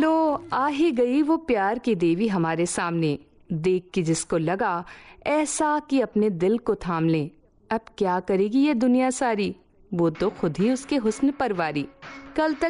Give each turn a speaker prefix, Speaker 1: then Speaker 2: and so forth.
Speaker 1: लो आ ही गई वो प्यार की देवी हमारे सामने, देख के जिसको लगा ऐसा कि अपने दिल को थाम ले। अब क्या करेगी ये दुनिया सारी, वो तो खुद ही उसके हुस्न परवारी। कल तक